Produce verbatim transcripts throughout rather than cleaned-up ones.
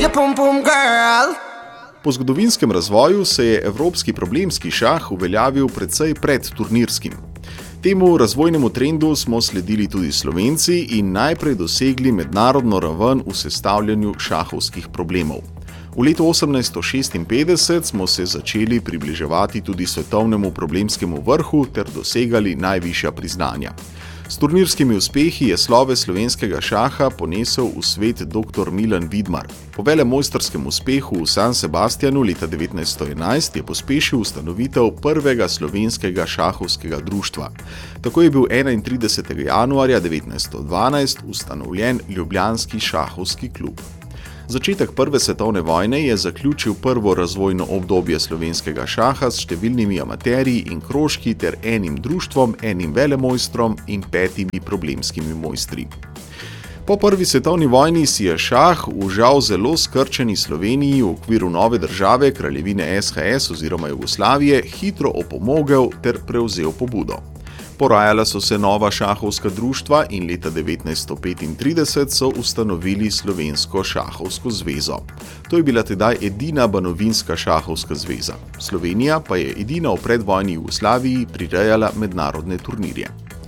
Po zgodovinskem razvoju se je evropski problemski šah uveljavil precej pred turnirskim. Temu razvojnemu trendu smo sledili tudi Slovenci in najprej dosegli mednarodno raven v sestavljanju šahovskih problemov. V letu osemnajststo šestinpetdeset smo se začeli približevati tudi svetovnemu problemskemu vrhu ter dosegali najvišja priznanja. S turnirskimi uspehi je slove slovenskega šaha ponesel v svet doktor Milan Vidmar. Po velemojstrskem uspehu v San Sebastianu leta devetnajststo enajst je pospešil ustanovitev prvega slovenskega šahovskega društva. Tako je bil enaintridesetega januarja devetnajststo dvanajst ustanovljen Ljubljanski šahovski klub. Začetek prve svetovne vojne je zaključil prvo razvojno obdobje slovenskega šaha s številnimi amaterji in krožki ter enim društvom, enim velemojstrom in petimi problemskimi mojstri. Po prvi svetovni vojni si je šah v žal zelo skrčeni Sloveniji v okviru nove države Kraljevine S H S oziroma Jugoslavije hitro opomogel ter prevzel pobudo. Porajala so se nova šahovska društva in leta devetnajststo petintrideset so ustanovili Slovensko šahovsko zvezo. To je bila tedaj edina banovinska šahovska zveza. Slovenija pa je edina v predvojni Jugoslaviji prirejala mednarodne turnirje.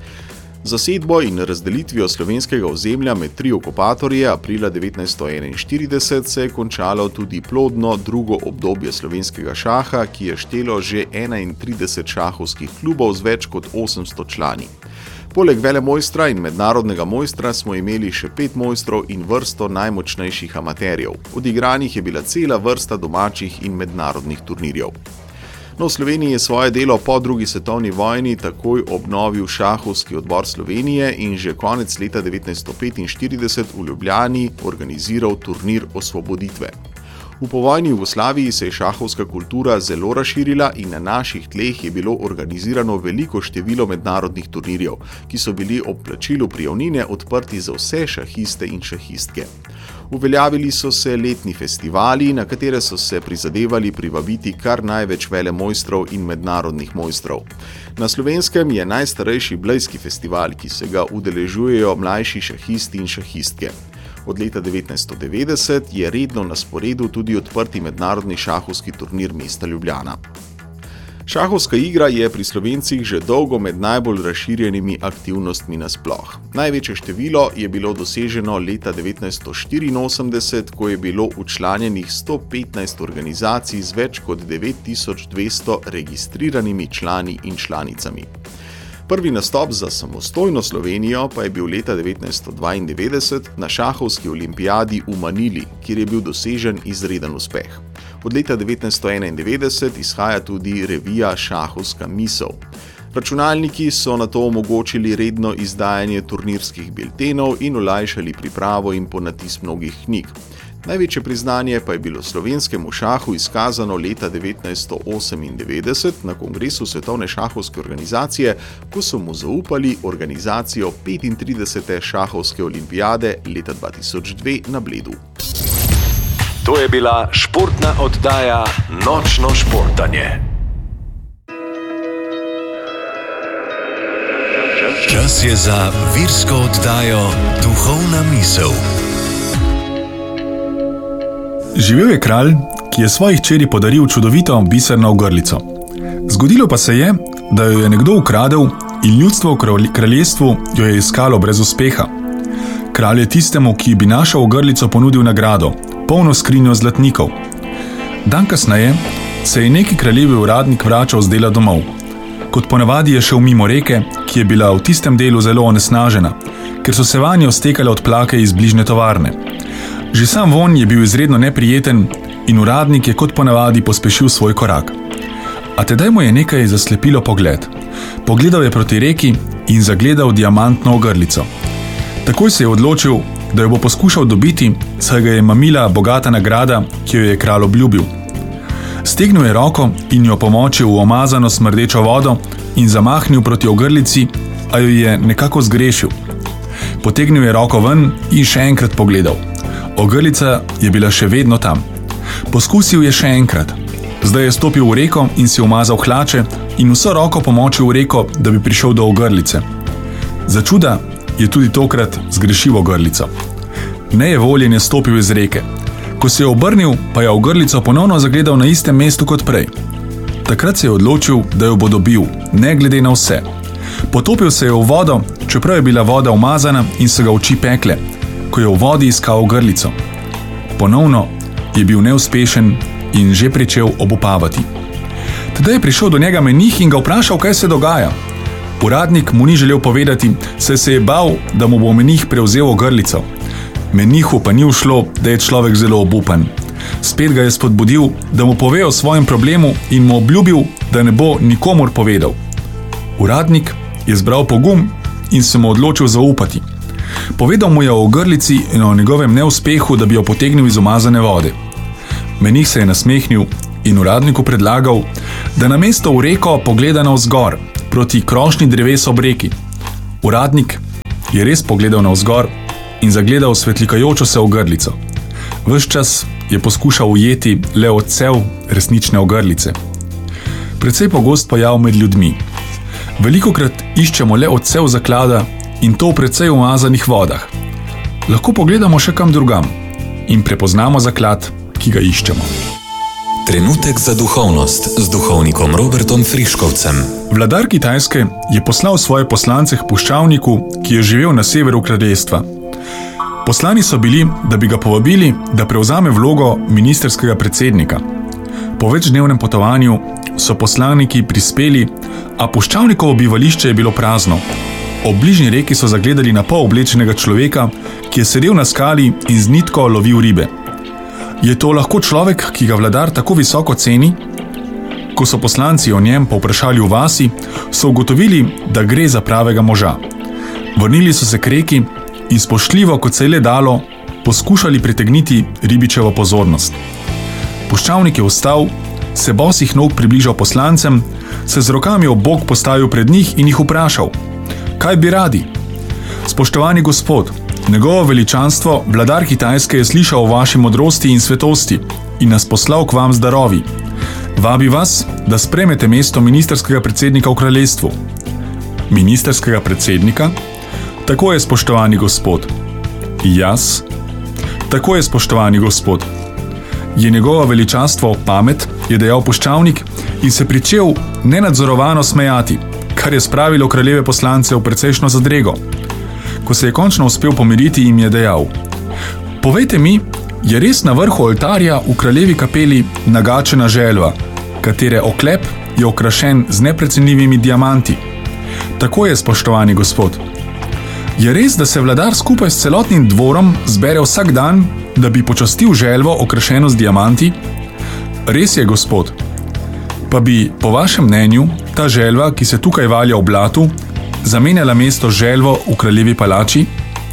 Zasedbo in razdelitvijo slovenskega ozemlja med tri okupatorje aprila devetnajststo enainštirideset se je končalo tudi plodno drugo obdobje slovenskega šaha, ki je štelo že enaintrideset šahovskih klubov z več kot osemsto člani. Poleg velemojstra in mednarodnega mojstra smo imeli še pet mojstrov in vrsto najmočnejših amaterjev. Odigranih je bila cela vrsta domačih in mednarodnih turnirjev. No, v Sloveniji je svoje delo po drugi svetovni vojni takoj obnovil šahovski odbor Slovenije in že konec leta devetnajststo petinštirideset v Ljubljani organiziral turnir osvoboditve. V povojni Jugoslaviji se je šahovska kultura zelo razširila in na naših tleh je bilo organizirano veliko število mednarodnih turnirjev, ki so bili ob plačilu prijavnine odprti za vse šahiste in šahistke. Uveljavili so se letni festivali, na katere so se prizadevali privabiti kar največ velemojstrov in mednarodnih mojstrov. Na Slovenskem je najstarejši blejski festival, ki se ga udeležujejo mlajši šahisti in šahistke. Od leta devetnajststo devetdeset je redno na sporedu tudi odprti mednarodni šahovski turnir mesta Ljubljana. Šahovska igra je pri Slovencih že dolgo med najbolj razširjenimi aktivnostmi nasploh. Največje število je bilo doseženo leta devetnajststo štiriinosemdeset, ko je bilo včlanjenih sto petnajst organizacij z več kot devet tisoč dvesto registriranimi člani in članicami. Prvi nastop za samostojno Slovenijo pa je bil leta devetnajststo dvaindevetdeset na šahovski olimpijadi v Manili, kjer je bil dosežen izreden uspeh. Od leta devetnajststo enaindevetdeset izhaja tudi revija Šahovska misel. Računalniki so nato omogočili redno izdajanje turnirskih biltenov in olajšali pripravo in ponatis mnogih knjig. Največje priznanje pa je bilo slovenskemu šahu izkazano leta devetnajststo osemindevetdeset na kongresu Svetovne šahovske organizacije, ko so mu zaupali organizacijo petintridesete šahovske olimpijade leta dva tisoč dve na Bledu. To je bila športna oddaja Nočno športanje. Čas je za virsko oddajo Duhovna misel. Živel je kralj, ki je svoji hčeri podaril čudovito biserno ogrlico. Zgodilo pa se je, da jo je nekdo ukradel in ljudstvo v kraljestvu jo je iskalo brez uspeha. Kralj je tistemu, ki bi našel ogrlico, ponudil nagrado, polno skrinjo zlatnikov. Dan kasneje se je neki kraljevi uradnik vračal z dela domov. Kot ponavadi je šel mimo reke, ki je bila v tistem delu zelo onesnažena, ker so se vanjo stekale odplake iz bližnje tovarne. Že sam vonj je bil izredno neprijeten in uradnik je kot ponavadi pospešil svoj korak. A tedaj mu je nekaj zaslepilo pogled. Pogledal je proti reki in zagledal diamantno ogrlico. Takoj se je odločil, da jo bo poskušal dobiti, saj ga je mamila bogata nagrada, ki jo je kralj obljubil. Stegnil je roko in jo pomočil v omazano smrdečo vodo in zamahnil proti ogrlici, a jo je nekako zgrešil. Potegnil je roko ven in še enkrat pogledal. Ogrlica je bila še vedno tam. Poskusil je še enkrat. Zdaj je stopil v reko in si umazal hlače in vso roko pomočil v reko, da bi prišel do ogrlice. Za čuda je tudi tokrat zgrešil ogrlico. Nejevoljen je stopil iz reke. Ko se je obrnil, pa je ogrlico ponovno zagledal na istem mestu kot prej. Takrat se je odločil, da jo bo dobil, ne glede na vse. Potopil se je v vodo, čeprav je bila voda umazana in so ga oči pekle, ko je v vodi iskal ogrlico. Ponovno je bil neuspešen in že pričel obupavati. Tedaj je prišel do njega menih in ga vprašal, kaj se dogaja. Uradnik mu ni želel povedati, saj se je bal, da mu bo menih prevzel ogrlico. Menihu pa ni ušlo, da je človek zelo obupan. Spet ga je spodbudil, da mu pove o svojem problemu in mu obljubil, da ne bo nikomur povedal. Uradnik je zbral pogum in se mu odločil zaupati. Povedal mu je o ogrlici in o njegovem neuspehu, da bi jo potegnil iz umazane vode. Menih se je nasmehnil in uradniku predlagal, da namesto v reko pogleda navzgor, proti krošnji dreves ob reki. Uradnik je res pogledal navzgor in zagledal svetlikajočo se ogrlico. Ves čas je poskušal ujeti le odsev resnične ogrlice. Precej pogost pojav med ljudmi. Velikokrat iščemo le odsev zaklada in to v precej umazanih vodah. Lahko pogledamo še kam drugam in prepoznamo zaklad, ki ga iščemo. Trenutek za duhovnost z duhovnikom Robertom Friškovcem. Vladar Kitajske je poslal svoje poslance k puščavniku, ki je živel na severu kraljestva. Poslani so bili, da bi ga povabili, da prevzame vlogo ministerskega predsednika. Po večdnevnem potovanju so poslaniki prispeli, a puščavnikovo bivališče je bilo prazno. Ob bližnji reki so zagledali na pol oblečenega človeka, ki je sedel na skali in z nitko lovil ribe. Je to lahko človek, ki ga vladar tako visoko ceni? Ko so poslanci o njem povprašali v vasi, so ugotovili, da gre za pravega moža. Vrnili so se k reki in spoštljivo, kot se je le dalo, poskušali pritegniti ribičevo pozornost. Puščavnik je vstal, se bosih nog približal poslancem, se z rokami ob bok postavil pred njih in jih vprašal: kaj bi radi? Spoštovani gospod, njegovo veličanstvo, vladar Kitajske, je slišal o vaši modrosti in svetosti in nas poslal k vam z darovi. Vabi vas, da sprejmete mesto ministerskega predsednika v kraljestvu. Ministerskega predsednika? Tako je, spoštovani gospod. Jaz? Tako je, spoštovani gospod. Je njegovo veličanstvo pamet, je dejal puščavnik in se pričel nenadzorovano smejati, kar je spravilo kraljeve poslance v precejšno zadrego. Ko se je končno uspel pomiriti, jim je dejal: povejte mi, je res na vrhu oltarja v kraljevi kapeli nagačena želva, katere oklep je okrašen z neprecenljivimi diamanti? Tako je, spoštovani gospod. Je res, da se vladar skupaj s celotnim dvorom zbere vsak dan, da bi počastil želvo okrašeno z diamanti? Res je, gospod. Pa bi, po vašem mnenju, ta želva, ki se tukaj valja v blatu, zamenjala mesto želvo v kraljevi palači?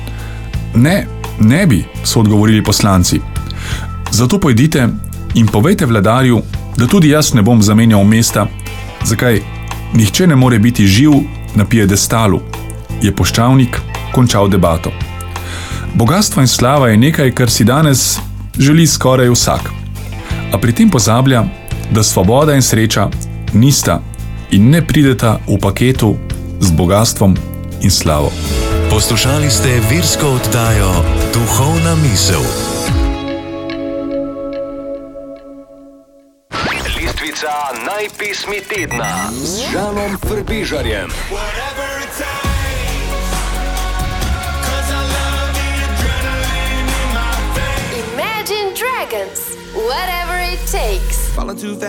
Ne, ne bi, so odgovorili poslanci. Zato pojdite in povejte vladarju, da tudi jaz ne bom zamenjal mesta, zakaj nihče ne more biti živ na piedestalu, je puščavnik končal debato. Bogastvo in slava je nekaj, kar si danes želi skoraj vsak. A pri tem pozablja, da svoboda in sreča nista in ne prideta v paketu z bogatstvom in slavo. Poslušali ste virsko oddajo Duhovna misel. Listvica najpismi tedna z Žanom Frbižarjem. Imagine Dragons, whatever it takes.